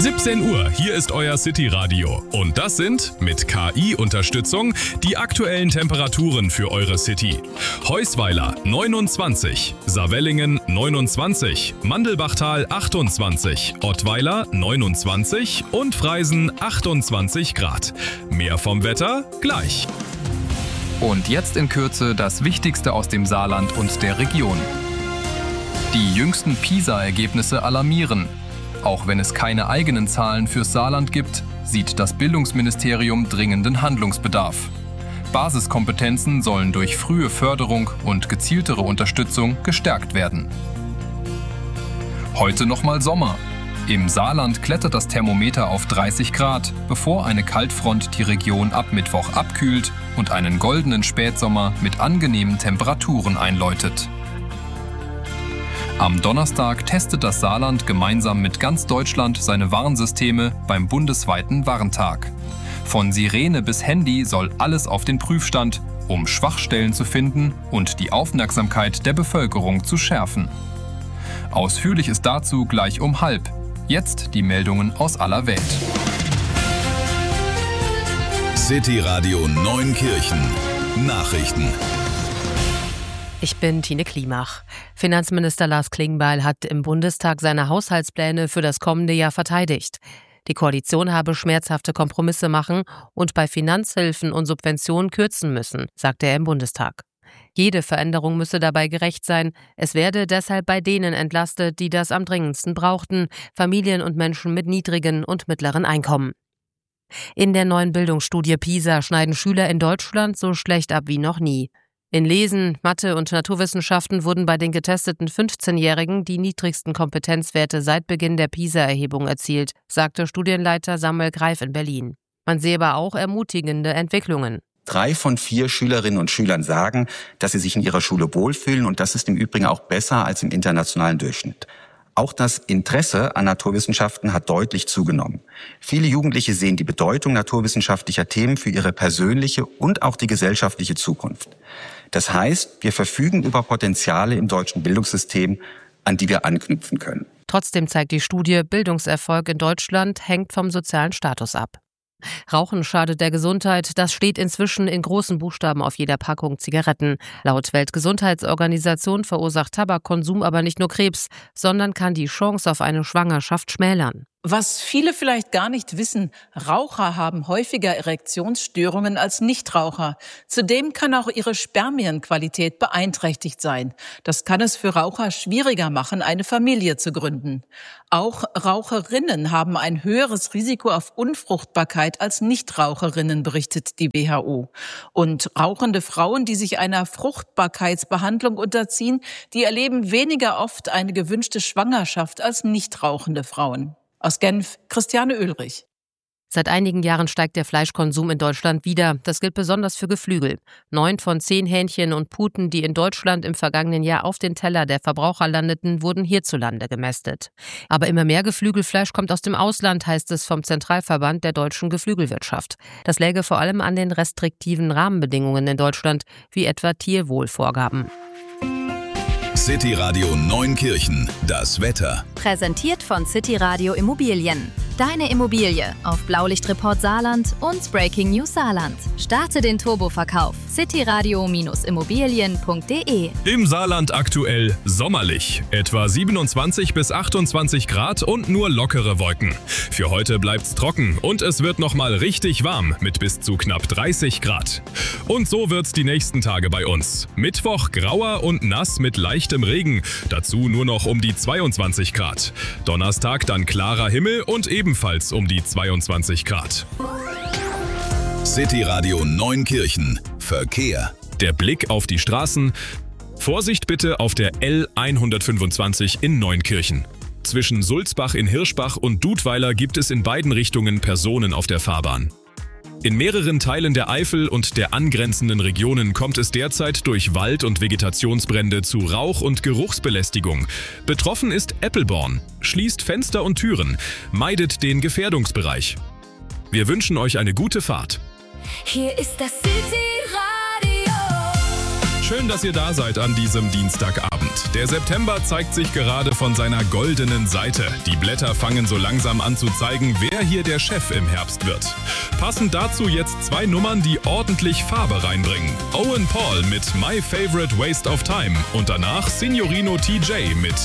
17 Uhr, hier ist euer City Radio. Und das sind, mit KI-Unterstützung, die aktuellen Temperaturen für eure City. Heusweiler 29, Savellingen 29, Mandelbachtal 28, Ottweiler 29 und Freisen 28 Grad. Mehr vom Wetter gleich. Und jetzt in Kürze das Wichtigste aus dem Saarland und der Region. Die jüngsten PISA-Ergebnisse alarmieren. Auch wenn es keine eigenen Zahlen fürs Saarland gibt, sieht das Bildungsministerium dringenden Handlungsbedarf. Basiskompetenzen sollen durch frühe Förderung und gezieltere Unterstützung gestärkt werden. Heute nochmal Sommer. Im Saarland klettert das Thermometer auf 30 Grad, bevor eine Kaltfront die Region ab Mittwoch abkühlt und einen goldenen Spätsommer mit angenehmen Temperaturen einläutet. Am Donnerstag testet das Saarland gemeinsam mit ganz Deutschland seine Warnsysteme beim bundesweiten Warntag. Von Sirene bis Handy soll alles auf den Prüfstand, um Schwachstellen zu finden und die Aufmerksamkeit der Bevölkerung zu schärfen. Ausführliches dazu gleich um 12:30. Jetzt die Meldungen aus aller Welt. City Radio Neunkirchen. Nachrichten. Ich bin Tine Klimach. Finanzminister Lars Klingbeil hat im Bundestag seine Haushaltspläne für das kommende Jahr verteidigt. Die Koalition habe schmerzhafte Kompromisse machen und bei Finanzhilfen und Subventionen kürzen müssen, sagte er im Bundestag. Jede Veränderung müsse dabei gerecht sein. Es werde deshalb bei denen entlastet, die das am dringendsten brauchten, Familien und Menschen mit niedrigen und mittleren Einkommen. In der neuen Bildungsstudie PISA schneiden Schüler in Deutschland so schlecht ab wie noch nie. In Lesen, Mathe und Naturwissenschaften wurden bei den getesteten 15-Jährigen die niedrigsten Kompetenzwerte seit Beginn der PISA-Erhebung erzielt, sagte Studienleiter Samuel Greif in Berlin. Man sehe aber auch ermutigende Entwicklungen. 3 von 4 Schülerinnen und Schülern sagen, dass sie sich in ihrer Schule wohlfühlen, und das ist im Übrigen auch besser als im internationalen Durchschnitt. Auch das Interesse an Naturwissenschaften hat deutlich zugenommen. Viele Jugendliche sehen die Bedeutung naturwissenschaftlicher Themen für ihre persönliche und auch die gesellschaftliche Zukunft. Das heißt, wir verfügen über Potenziale im deutschen Bildungssystem, an die wir anknüpfen können. Trotzdem zeigt die Studie, Bildungserfolg in Deutschland hängt vom sozialen Status ab. Rauchen schadet der Gesundheit, das steht inzwischen in großen Buchstaben auf jeder Packung Zigaretten. Laut Weltgesundheitsorganisation verursacht Tabakkonsum aber nicht nur Krebs, sondern kann die Chance auf eine Schwangerschaft schmälern. Was viele vielleicht gar nicht wissen, Raucher haben häufiger Erektionsstörungen als Nichtraucher. Zudem kann auch ihre Spermienqualität beeinträchtigt sein. Das kann es für Raucher schwieriger machen, eine Familie zu gründen. Auch Raucherinnen haben ein höheres Risiko auf Unfruchtbarkeit als Nichtraucherinnen, berichtet die WHO. Und rauchende Frauen, die sich einer Fruchtbarkeitsbehandlung unterziehen, die erleben weniger oft eine gewünschte Schwangerschaft als nichtrauchende Frauen. Aus Genf, Christiane Oehlrich. Seit einigen Jahren steigt der Fleischkonsum in Deutschland wieder. Das gilt besonders für Geflügel. 9 von 10 Hähnchen und Puten, die in Deutschland im vergangenen Jahr auf den Teller der Verbraucher landeten, wurden hierzulande gemästet. Aber immer mehr Geflügelfleisch kommt aus dem Ausland, heißt es vom Zentralverband der deutschen Geflügelwirtschaft. Das läge vor allem an den restriktiven Rahmenbedingungen in Deutschland, wie etwa Tierwohlvorgaben. City Radio Neunkirchen. Das Wetter. Präsentiert von City Radio Immobilien. Deine Immobilie auf Blaulichtreport Saarland und Breaking News Saarland. Starte den Turboverkauf. cityradio-immobilien.de. Im Saarland aktuell sommerlich. Etwa 27 bis 28 Grad und nur lockere Wolken. Für heute bleibt's trocken und es wird nochmal richtig warm mit bis zu knapp 30 Grad. Und so wird's die nächsten Tage bei uns. Mittwoch grauer und nass mit leichtem Regen. Dazu nur noch um die 22 Grad. Donnerstag dann klarer Himmel und ebenfalls um die 22 Grad. City Radio Neunkirchen. Verkehr. Der Blick auf die Straßen. Vorsicht bitte auf der L125 in Neunkirchen. Zwischen Sulzbach in Hirschbach und Dudweiler gibt es in beiden Richtungen Personen auf der Fahrbahn. In mehreren Teilen der Eifel und der angrenzenden Regionen kommt es derzeit durch Wald- und Vegetationsbrände zu Rauch- und Geruchsbelästigung. Betroffen ist Eppelborn. Schließt Fenster und Türen. Meidet den Gefährdungsbereich. Wir wünschen euch eine gute Fahrt. Hier ist das City Radio. Schön, dass ihr da seid an diesem Dienstagabend. Der September zeigt sich gerade von seiner goldenen Seite. Die Blätter fangen so langsam an zu zeigen, wer hier der Chef im Herbst wird. Passend dazu jetzt 2 Nummern, die ordentlich Farbe reinbringen. Owen Paul mit My Favorite Waste of Time und danach Signorino TJ mit